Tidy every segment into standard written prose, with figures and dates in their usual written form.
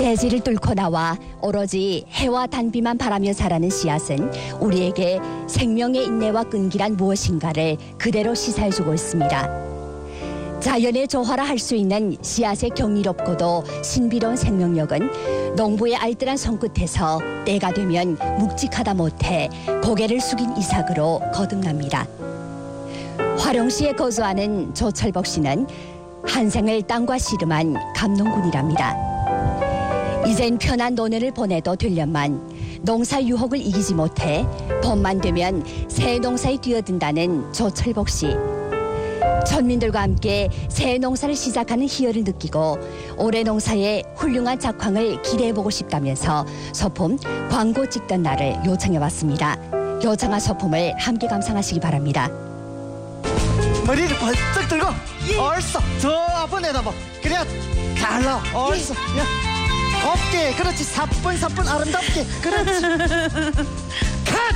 대지를 뚫고 나와 오로지 해와 단비만 바라며 자라는 씨앗은 우리에게 생명의 인내와 끈기란 무엇인가를 그대로 시사해주고 있습니다. 자연의 조화라 할 수 있는 씨앗의 경이롭고도 신비로운 생명력은 농부의 알뜰한 손끝에서 때가 되면 묵직하다 못해 고개를 숙인 이삭으로 거듭납니다. 화룡시에 거주하는 조철복 씨는 한생을 땅과 씨름한 감농군이랍니다. 이젠 편한 노년을 보내도 되련만 농사 유혹을 이기지 못해 봄만 되면 새 농사에 뛰어든다는 조철복 씨. 천민들과 함께 새 농사를 시작하는 희열을 느끼고 올해 농사의 훌륭한 작황을 기대해보고 싶다면서 소품 광고 찍던 날을 요청해왔습니다. 요청한 소품을 함께 감상하시기 바랍니다. 머리를 벌쩍 들고 얼써 저 앞은 내다봐. 그래야 잘 나와. 얼써 곱게 그렇지. 사뿐사뿐 아름답게 그렇지. 컷!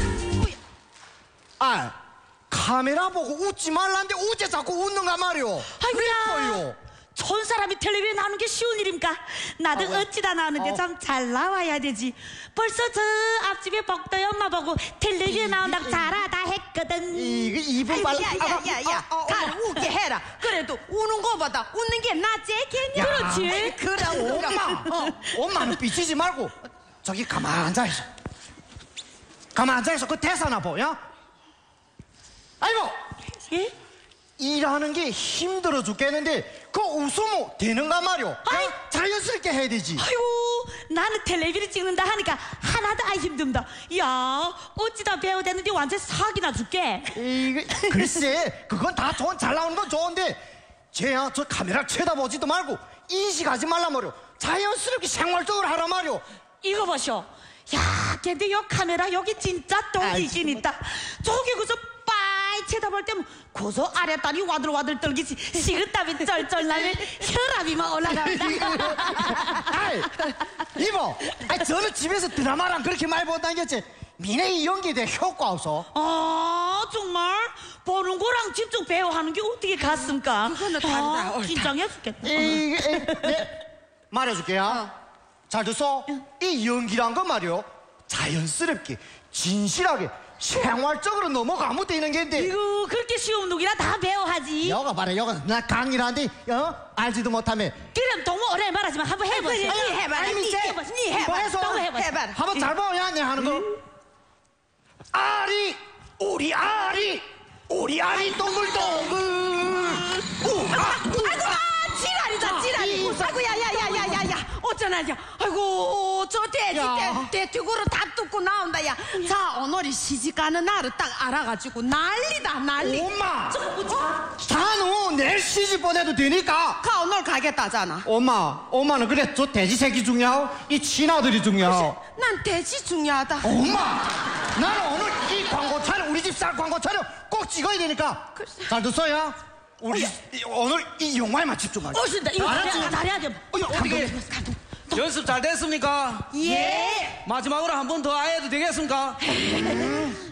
아 카메라 보고 웃지 말라는데 어째 자꾸 웃는가 말이오. 아이고야, 촌 사람이 텔레비에 나오는 게 쉬운 일입니까? 나도 어찌다 나오는데 좀 잘 나와야 되지. 벌써 저 앞집에 복도의 엄마 보고 텔레비에 나온다고 잘하다 했거든. 이거 입은 빨라. 야야야야, 가 웃게 해라. 그래도 우는 거보다 웃는 게 낫지 않겠냐? 그렇지. 그럼 엄마, 엄마는 삐치지 말고 저기 가만 앉아있어. 가만 앉아있어. 그 대사나 보여. 아이고, 예? 일하는 게 힘들어 죽겠는데 그 웃으면 되는가 말이오. 아이. 자연스럽게 해야 되지. 아이고, 나는 텔레비를 찍는다 하니까 하나도 안 힘듭니다. 야, 어찌다 배워댔는데 완전 사기나 줄게. 이거 글쎄, 그건 다 잘 나오는 건 좋은데 쟤야 저 카메라 쳐다보지도 말고 인식하지 말라 말이오. 자연스럽게 생활적으로 하라 말이오. 이거 보쇼. 야, 근데 요 카메라 여기 진짜 똥이긴 있다. 저기 그저 빠이 쳐다볼 때면 고소 아랫다리 와들와들 떨기지. 식은땀이 쩔쩔 나면 혈압이 막 올라간다. 아이, 이모, 저는 집에서 드라마랑 그렇게 많이 본다겠지. 미네 이 연기에 대해 효과 없어. 아, 정말? 보는 거랑 직접 배워하는 게 어떻게 같습니까? 그거는 다르다, 옳다. 긴장해 죽겠다. 네, 말해줄게요. 잘 듣소. 이 연기란 건 말이요, 자연스럽게 진실하게 생활적으로 넘어가면 되는 게인데. 이거 그렇게 쉬운 놈이라 다 배워하지. 여가 봐라, 여가 나 강이라는데 알지도 못하면. 그럼 너무 오래 말하지만 한번 해보자. 니 해봐라. 니 해봐라. 니 뭐 해봐라. 해서? 너무 해봐. 해봐라. 한번 잘 봐야 내 하는 거. 아리, 우리 아리, 우리 아리 동글동글. 아이고, 지랄이다, 지랄이. 아이고, 야야야야야야. 어쩌나냐. 아이고, 저 돼지 야. 대퇴구로 다 뚫고 나온다, 야. 자, 오늘이 시집가는 날을 딱 알아가지고 난리다, 난리. 엄마, 단우 내일 시집 보내도 되니까. 가, 오늘 가겠다잖아. 엄마는 그래 저 돼지 새끼 중요하고 이 친아들이 중요하고. 난 돼지 중요하다. 엄마, 나는 오늘 이 광고 촬영, 우리 집 쌀 광고 촬영 꼭 찍어야 되니까. 잘 듣어요. 우리 오늘 이 영화에만 집중하자. 오신다. 이거 알았지? 잘해야 돼. 어떻게? 연습 잘 됐습니까? 예. 마지막으로 한 번 더 해도 되겠습니까?